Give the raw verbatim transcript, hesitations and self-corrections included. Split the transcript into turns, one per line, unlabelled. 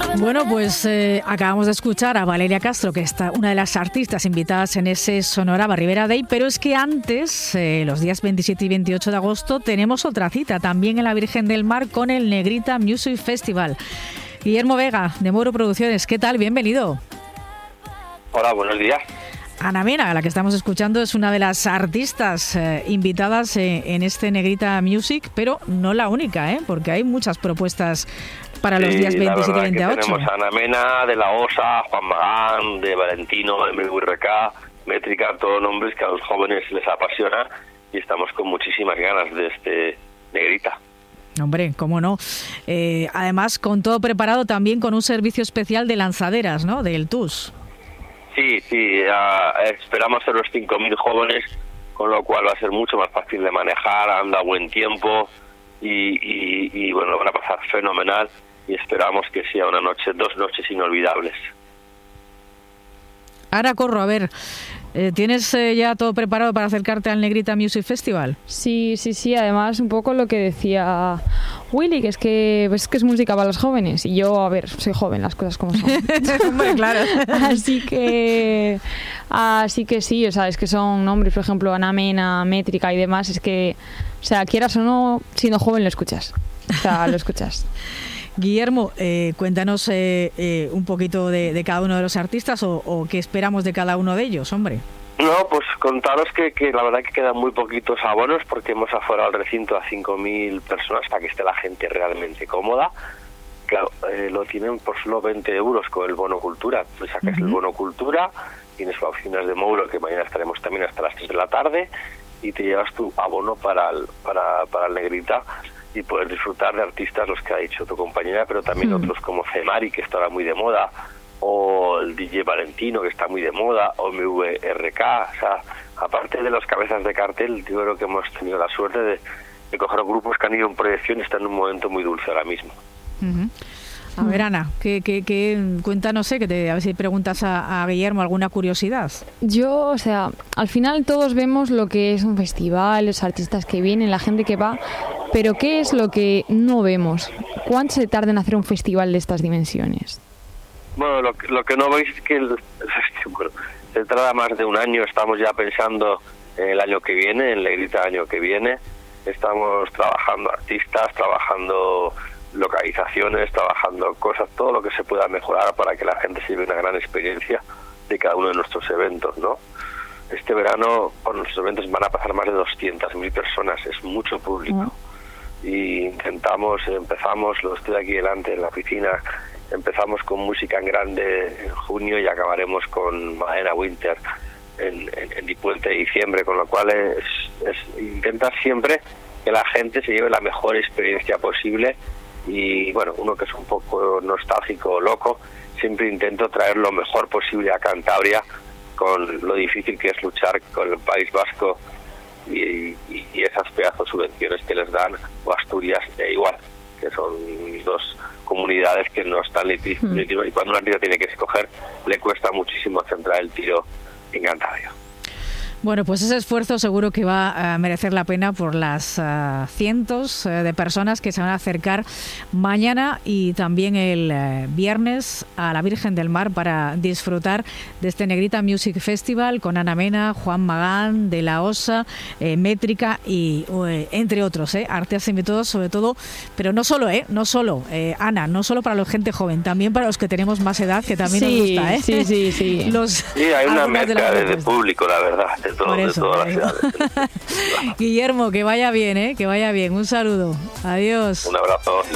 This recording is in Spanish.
Bueno, pues eh, acabamos de escuchar a Valeria Castro, que está una de las artistas invitadas en ese Sonorama Ribera Day, pero es que antes, eh, los días veintisiete y veintiocho de agosto, tenemos otra cita también en la Virgen del Mar con el Negrita Music Festival. Guillermo Vega, de Moro Producciones, ¿qué tal? Bienvenido.
Hola, buenos días.
Ana Mena, la que estamos escuchando, es una de las artistas eh, invitadas eh, en este Negrita Music, pero no la única, ¿eh? Porque hay muchas propuestas para los
sí,
días veintisiete y veintiocho.
Tenemos a Ana Mena, de La Osa, Juan Magán, de Valentino, de M V R K, Métrica, todos nombres que a los jóvenes les apasiona y estamos con muchísimas ganas de este Negrita.
Hombre, cómo no. Eh, además, con todo preparado también con un servicio especial de lanzaderas, ¿no? Del T U S.
Sí, sí, ya esperamos ser los cinco mil jóvenes, con lo cual va a ser mucho más fácil de manejar, anda buen tiempo y, y, y bueno, van a pasar fenomenal y esperamos que sea una noche, dos noches inolvidables.
Ahora corro, a ver, eh, ¿tienes eh, ya todo preparado para acercarte al Negrita Music Festival?
Sí, sí, sí, además un poco lo que decía Willy, que es que es que es música para los jóvenes, y yo, a ver, soy joven, las cosas como son.
Hombre, claro.
Así que, así que sí, o sea, es que son nombres, por ejemplo, Ana Mena, Métrica y demás, es que, o sea, quieras o no, siendo joven lo escuchas, o sea, lo escuchas.
Guillermo, eh, cuéntanos eh, eh, un poquito de, de cada uno de los artistas o, o qué esperamos de cada uno de ellos, hombre.
No, pues contaros que, que la verdad que quedan muy poquitos abonos porque hemos aforado el recinto a cinco mil personas para que esté la gente realmente cómoda. Claro, eh, lo tienen por solo veinte euros con el bono cultura. Tú sacas uh-huh. el bono cultura, tienes oficinas de Mouro, que mañana estaremos también hasta las tres de la tarde, y te llevas tu abono para el, para, para el Negrita y poder disfrutar de artistas, los que ha dicho tu compañera, pero también uh-huh. otros como Femari, que está ahora muy de moda, o el D J Valentino, que está muy de moda, o M V R K. O sea, aparte de los cabezas de cartel, yo creo que hemos tenido la suerte de, de coger grupos que han ido en proyección y están en un momento muy dulce ahora mismo.
Uh-huh. A ver, Ana, ¿qué, qué, qué, cuéntanos, sé, que te, a ver si preguntas a, a Guillermo alguna curiosidad.
Yo, o sea, al final todos vemos lo que es un festival, los artistas que vienen, la gente que va, pero ¿qué es lo que no vemos? ¿Cuánto se tarda en hacer un festival de estas dimensiones?
Bueno, lo, lo que no veis es que el, bueno, se tarda más de un año. Estamos ya pensando en el año que viene, en el Negrita año que viene. Estamos trabajando artistas, trabajando localizaciones, trabajando cosas, todo lo que se pueda mejorar para que la gente se lleve una gran experiencia de cada uno de nuestros eventos, ¿no? Este verano por nuestros eventos van a pasar más de doscientas mil personas, es mucho público. Uh-huh. Y intentamos, empezamos, lo estoy aquí delante en la oficina, empezamos con música en grande en junio y acabaremos con Madena Winter en, en, en el puente de diciembre, con lo cual es, es intentar siempre que la gente se lleve la mejor experiencia posible. Y bueno, uno que es un poco nostálgico o loco, siempre intento traer lo mejor posible a Cantabria, con lo difícil que es luchar con el País Vasco y, y, y esas pedazos de subvenciones que les dan, o Asturias e igual, que son dos comunidades que no están litísimos, mm. y cuando un artista tiene que escoger, le cuesta muchísimo centrar el tiro en Cantabria.
Bueno, pues ese esfuerzo seguro que va a merecer la pena por las uh, cientos uh, de personas que se van a acercar mañana y también el uh, viernes a la Virgen del Mar para disfrutar de este Negrita Music Festival con Ana Mena, Juan Magán, de La Osa, eh, Métrica y uh, entre otros, eh, artistas invitados sobre todo, pero no solo, eh, no solo, eh, Ana, no solo para la gente joven, también para los que tenemos más edad, que también
sí,
nos gusta, ¿eh?
Sí, sí, sí.
Los,
sí, hay una mezcla de, de público, la verdad. De, todo,
Por eso,
de todas las ciudades.
Guillermo, que vaya bien, ¿eh? Que vaya bien. Un saludo. Adiós.
Un abrazo.